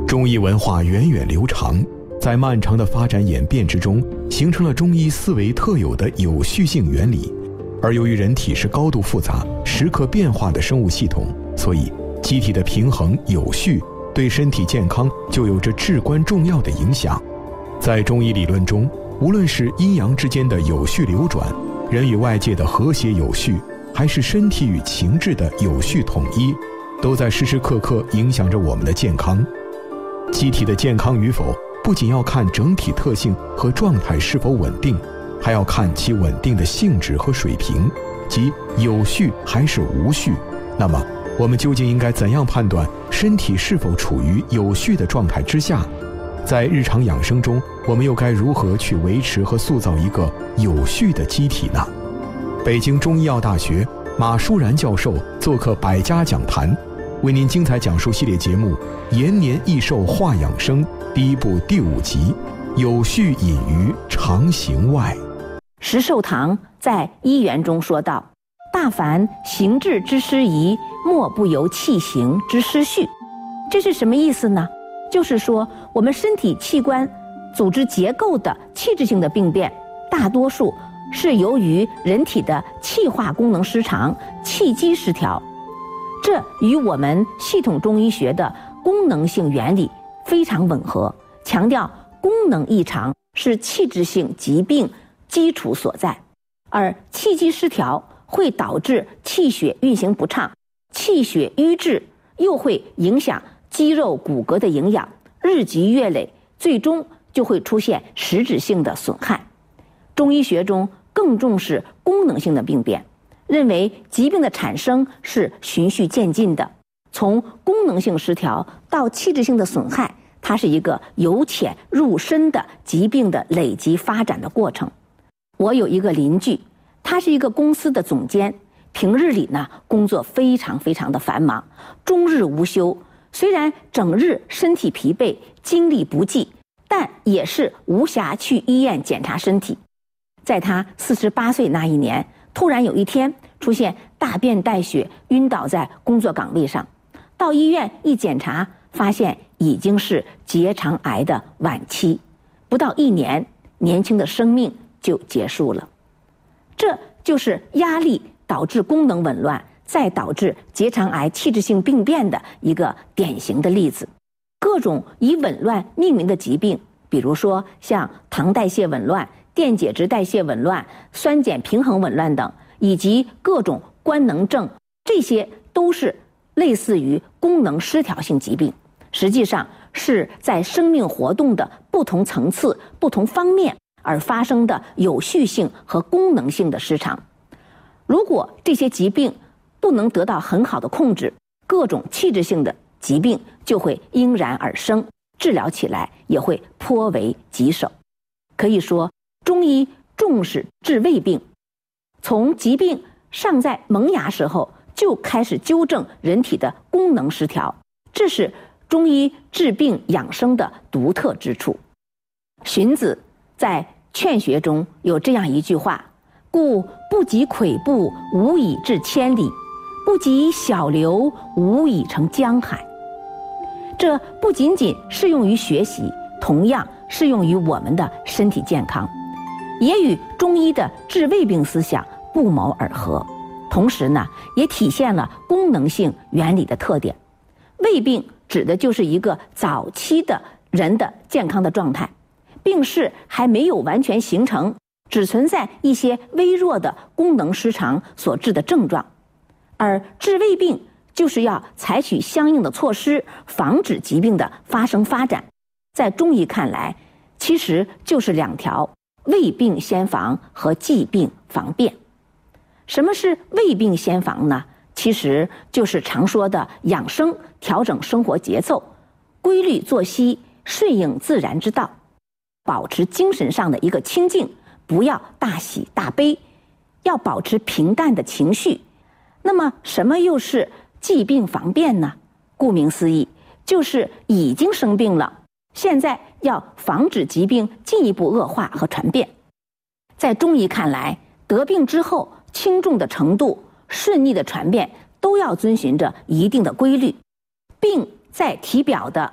中医文化源远流长，在漫长的发展演变之中，形成了中医思维特有的有序性原理。而由于人体是高度复杂、时刻变化的生物系统，所以机体的平衡有序对身体健康就有着至关重要的影响。在中医理论中，无论是阴阳之间的有序流转，人与外界的和谐有序，还是身体与情志的有序统一，都在时时刻刻影响着我们的健康。机体的健康与否，不仅要看整体特性和状态是否稳定，还要看其稳定的性质和水平，即有序还是无序。那么，我们究竟应该怎样判断身体是否处于有序的状态之下？在日常养生中，我们又该如何去维持和塑造一个有序的机体呢？北京中医药大学马舒然教授做客百家讲坛，为您精彩讲述系列节目《延年益寿话养生》第1部第5集：有序隐于常形外。 石寿堂在《医源》中说道：“大凡形志之失宜，莫不由气形之失序。”这是什么意思呢？就是说，我们身体器官组织结构的器质性的病变，大多数是由于人体的气化功能失常、气机失调。这与我们系统中医学的功能性原理非常吻合，强调功能异常是器质性疾病基础所在，而气机失调会导致气血运行不畅，气血瘀滞又会影响肌肉骨骼的营养，日积月累，最终就会出现实质性的损害。中医学中更重视功能性的病变，认为疾病的产生是循序渐进的，从功能性失调到器质性的损害，它是一个由浅入深的疾病的累积发展的过程。我有一个邻居，他是一个公司的总监，平日里呢工作非常的繁忙，终日无休。虽然整日身体疲惫，精力不济，但也是无暇去医院检查身体。在他48岁那一年，突然有一天出现大便带血，晕倒在工作岗位上。到医院一检查，发现已经是结肠癌的晚期，不到1年，年轻的生命就结束了。这就是压力导致功能紊乱，再导致结肠癌器质性病变的一个典型的例子。各种以紊乱命名的疾病，比如说像糖代谢紊乱、电解质代谢紊乱、酸碱平衡紊乱等，以及各种官能症，这些都是类似于功能失调性疾病，实际上是在生命活动的不同层次、不同方面而发生的有序性和功能性的失常。如果这些疾病不能得到很好的控制，各种器质性的疾病就会应然而生，治疗起来也会颇为棘手。可以说，中医重视治未病，从疾病尚在萌芽时候就开始纠正人体的功能失调，这是中医治病养生的独特之处。荀子在《劝学》中有这样一句话：“故不及跬步，无以至千里；不及小流，无以成江海。”这不仅仅适用于学习，同样适用于我们的身体健康，也与中医的治未病思想不谋而合。同时呢，也体现了功能性原理的特点。未病指的就是一个早期的人的健康的状态，病势还没有完全形成，只存在一些微弱的功能失常所致的症状。而治未病就是要采取相应的措施，防止疾病的发生发展。在中医看来，其实就是2条：未病先防和既病防变。什么是未病先防呢？其实就是常说的养生，调整生活节奏，规律作息，顺应自然之道，保持精神上的一个清静，不要大喜大悲，要保持平淡的情绪。那么什么又是既病防变呢？顾名思义，就是已经生病了，现在要防止疾病进一步恶化和传变。在中医看来，得病之后轻重的程度、顺利的传变都要遵循着一定的规律。病在体表的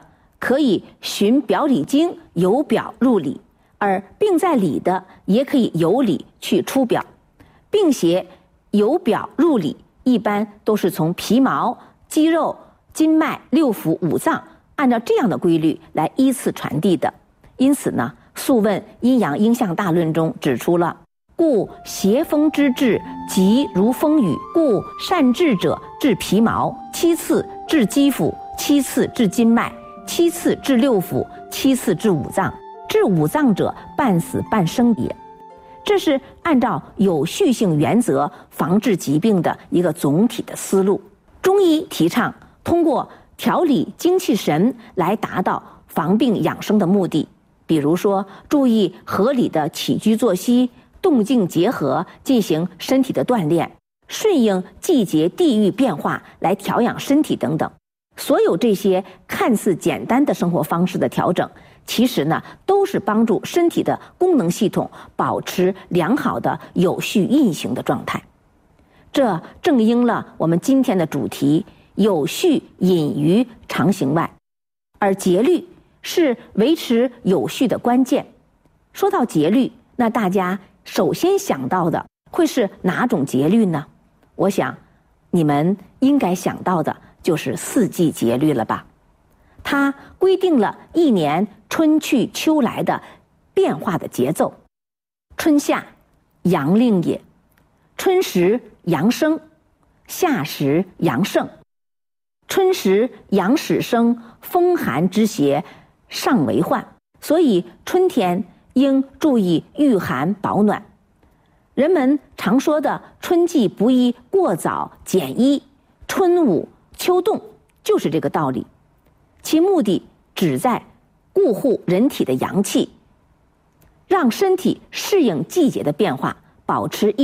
可以循表里经由表入里，而病在里的也可以由里去出表。病邪由表入里，一般都是从皮毛、肌肉、筋脉、六腑、五脏，按照这样的规律来依次传递的。因此呢，《素问·阴阳应象大论》中指出了：故邪风之至，急如风雨。故善治者治皮毛，其次治肌肤，其次治筋脉，其次治六腑，其次治五脏。治五脏者，半死半生也。这是按照有序性原则防治疾病的一个总体的思路。中医提倡通过调理精气神来达到防病养生的目的，比如说注意合理的起居作息，动静结合，进行身体的锻炼，顺应季节地域变化来调养身体等等。所有这些看似简单的生活方式的调整，其实呢，都是帮助身体的功能系统保持良好的有序运行的状态。这正应了我们今天的主题：有序隐于常形外。而节律是维持有序的关键。说到节律，那大家首先想到的会是哪种节律呢？我想你们应该想到的就是四季节律了吧。它规定了一年春去秋来的变化的节奏。春夏阳令也，春时阳生，夏时阳盛。春时阳始生，风寒之邪尚为患，所以春天应注意御寒保暖。人们常说的春季不宜过早减衣，春捂秋冻，就是这个道理。其目的旨在固护人体的阳气，让身体适应季节的变化，保持